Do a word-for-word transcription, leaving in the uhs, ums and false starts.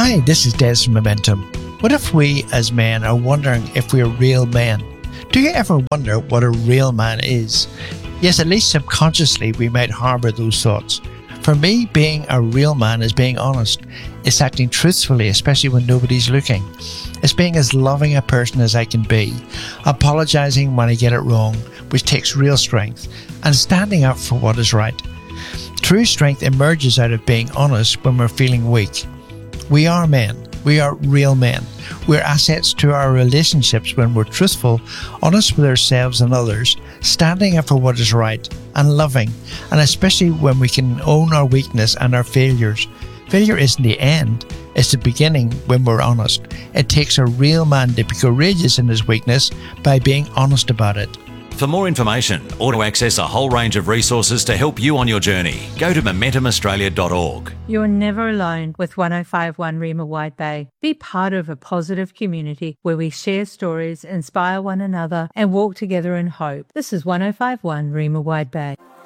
Hi, this is Des from Momentum. What if we as men are wondering if we're real men? Do you ever wonder what a real man is? Yes, at least subconsciously we might harbour those thoughts. For me, being a real man is being honest. It's acting truthfully, especially when nobody's looking. It's being as loving a person as I can be, apologising when I get it wrong, which takes real strength, and standing up for what is right. True strength emerges out of being honest when we're feeling weak. We are men. We are real men. We're assets to our relationships when we're truthful, honest with ourselves and others, standing up for what is right, and loving, and especially when we can own our weakness and our failures. Failure isn't the end, it's the beginning when we're honest. It takes a real man to be courageous in his weakness by being honest about it. For more information or to access a whole range of resources to help you on your journey, go to momentum australia dot org. You're never alone with one oh five one Rima Wide Bay. Be part of a positive community where we share stories, inspire one another, and walk together in hope. This is one oh five one Rima Wide Bay.